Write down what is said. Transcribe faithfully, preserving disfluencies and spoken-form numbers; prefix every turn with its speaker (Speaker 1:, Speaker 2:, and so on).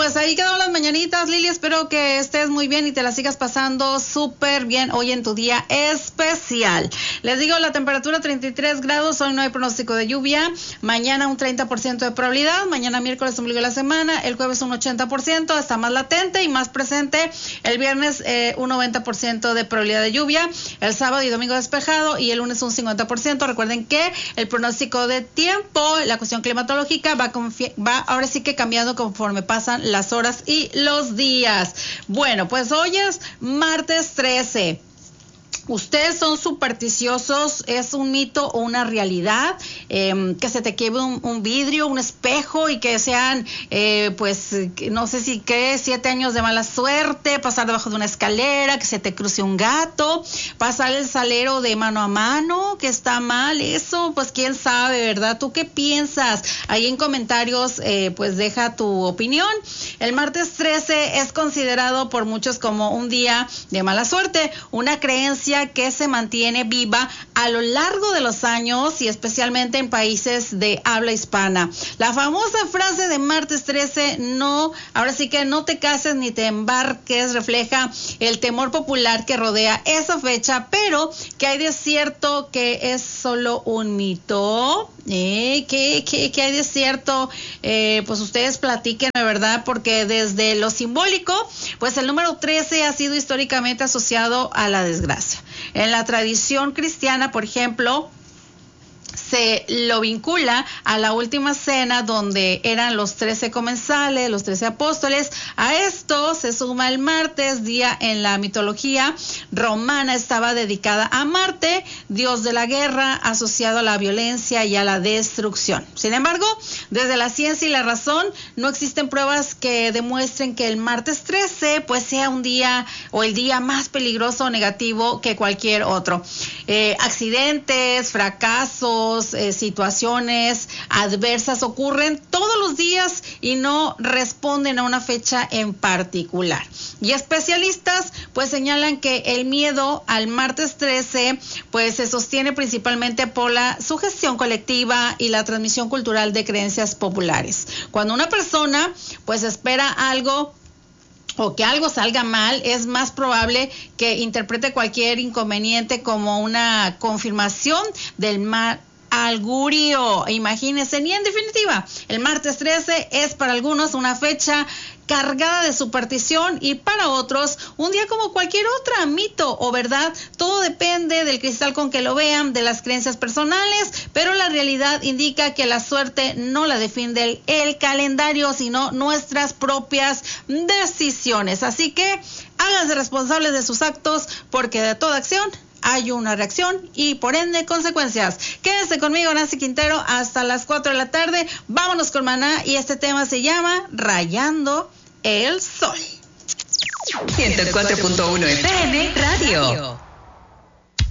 Speaker 1: pues ahí quedaron las mañanitas, Lili. Espero que estés muy bien y te la sigas pasando súper bien hoy en tu día especial. Les digo, la temperatura treinta y tres grados, hoy no hay pronóstico de lluvia. Mañana un treinta por ciento de probabilidad. Mañana miércoles ombligo de la semana. El jueves un ochenta por ciento, está más latente y más presente. El viernes eh, un noventa por ciento de probabilidad de lluvia. El sábado y domingo despejado y el lunes un cincuenta por ciento. Recuerden que el pronóstico de tiempo, la cuestión climatológica va, confi- va ahora sí que cambiando conforme pasan las horas y los días. Bueno, pues hoy es martes trece. ¿Ustedes son supersticiosos? ¿Es un mito o una realidad? Eh, que se te quiebre un, un vidrio, un espejo y que sean, eh, pues, no sé si qué, siete años de mala suerte, pasar debajo de una escalera, que se te cruce un gato, pasar el salero de mano a mano, que está mal eso, pues quién sabe, ¿verdad? ¿Tú qué piensas? Ahí en comentarios, eh, pues deja tu opinión. El martes trece es considerado por muchos como un día de mala suerte, una creencia que se mantiene viva a lo largo de los años y especialmente en países de habla hispana. La famosa frase de martes trece, no, ahora sí que no te cases ni te embarques, refleja el temor popular que rodea esa fecha, pero que hay de cierto que es solo un mito. Eh, ¿qué, qué, ¿Qué hay de cierto? Eh, pues ustedes platiquen, ¿verdad? Porque desde lo simbólico, pues el número trece ha sido históricamente asociado a la desgracia. En la tradición cristiana, por ejemplo, se lo vincula a la última cena donde eran los trece comensales, los trece apóstoles. A esto se suma el martes, día en la mitología romana estaba dedicada a Marte, dios de la guerra, asociado a la violencia y a la destrucción. Sin embargo, desde la ciencia y la razón no existen pruebas que demuestren que el martes trece pues sea un día o el día más peligroso o negativo que cualquier otro. Eh, accidentes, fracasos, Eh, situaciones adversas ocurren todos los días y no responden a una fecha en particular. Y especialistas pues señalan que el miedo al martes trece pues se sostiene principalmente por la sugestión colectiva y la transmisión cultural de creencias populares. Cuando una persona pues espera algo o que algo salga mal, es más probable que interprete cualquier inconveniente como una confirmación del mal augurio. Imagínense, y en definitiva, el martes trece es para algunos una fecha cargada de superstición y para otros un día como cualquier otra, mito o verdad. Todo depende del cristal con que lo vean, de las creencias personales, pero la realidad indica que la suerte no la define el, el calendario, sino nuestras propias decisiones. Así que háganse responsables de sus actos, porque de toda acción hay una reacción y por ende consecuencias. Quédense conmigo, Nancy Quintero, hasta las cuatro de la tarde. Vámonos con Maná y este tema se llama Rayando el Sol.
Speaker 2: ciento cuatro punto uno F M Radio.